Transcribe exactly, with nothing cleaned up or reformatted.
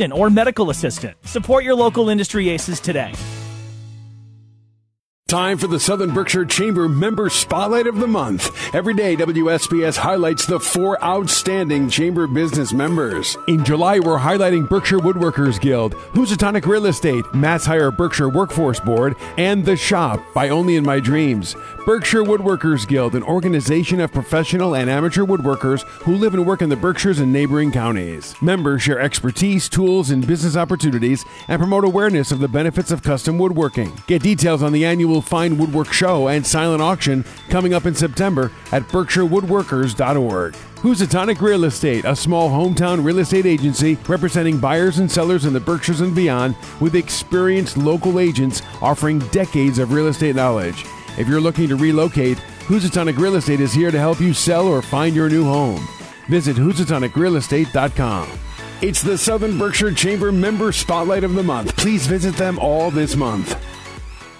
assistant or medical assistant. Support your local industry aces today. Time for the Southern Berkshire Chamber Member Spotlight of the Month. Every day, W S B S highlights the four outstanding Chamber business members. In July, we're highlighting Berkshire Woodworkers Guild, Housatonic Real Estate, Matt's Hire Berkshire Workforce Board, and The Shop by Only in My Dreams. Berkshire Woodworkers Guild, an organization of professional and amateur woodworkers who live and work in the Berkshires and neighboring counties. Members share expertise, tools, and business opportunities and promote awareness of the benefits of custom woodworking. Get details on the annual Fine Woodwork Show and silent auction coming up in September at berkshire woodworkers dot org. Housatonic Real Estate, a small hometown real estate agency representing buyers and sellers in the Berkshires and beyond with experienced local agents offering decades of real estate knowledge. If you're looking to relocate, Housatonic Real Estate is here to help you sell or find your new home. Visit housatonic real estate dot com. It's the Southern Berkshire Chamber Member Spotlight of the Month. Please visit them all this month.